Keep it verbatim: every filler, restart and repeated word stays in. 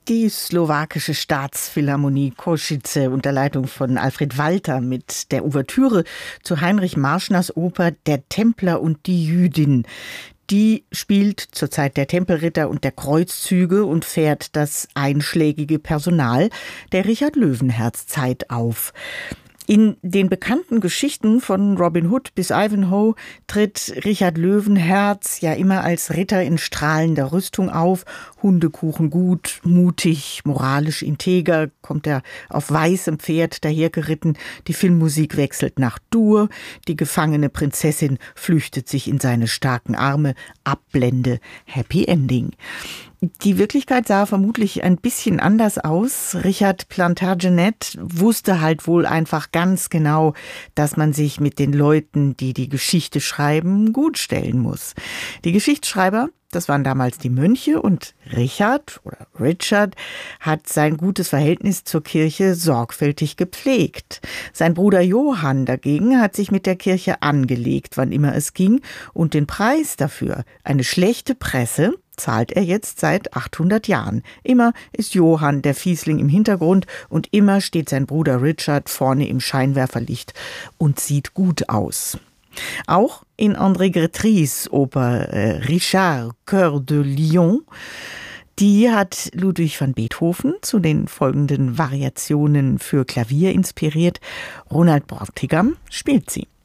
Die slowakische Staatsphilharmonie Košice unter Leitung von Alfred Walter mit der Ouvertüre zu Heinrich Marschners Oper Der Templer und die Jüdin. Die spielt zur Zeit der Tempelritter und der Kreuzzüge und fährt das einschlägige Personal der Richard-Löwenherz-Zeit auf. In den bekannten Geschichten von Robin Hood bis Ivanhoe tritt Richard Löwenherz ja immer als Ritter in strahlender Rüstung auf. Hundekuchen gut, mutig, moralisch integer, kommt er auf weißem Pferd dahergeritten. Die Filmmusik wechselt nach Dur. Die gefangene Prinzessin flüchtet sich in seine starken Arme. Abblende, Happy Ending. Die Wirklichkeit sah vermutlich ein bisschen anders aus. Richard Plantagenet wusste halt wohl einfach ganz genau, dass man sich mit den Leuten, die die Geschichte schreiben, gut stellen muss. Die Geschichtsschreiber, das waren damals die Mönche, und Richard oder Richard hat sein gutes Verhältnis zur Kirche sorgfältig gepflegt. Sein Bruder Johann dagegen hat sich mit der Kirche angelegt, wann immer es ging, und den Preis dafür, eine schlechte Presse, zahlt er jetzt seit achthundert Jahren. Immer ist Johann der Fiesling im Hintergrund und immer steht sein Bruder Richard vorne im Scheinwerferlicht und sieht gut aus. Auch in André Grétrys Oper äh, Richard, Cœur de Lion, die hat Ludwig van Beethoven zu den folgenden Variationen für Klavier inspiriert. Ronald Bräutigam spielt sie.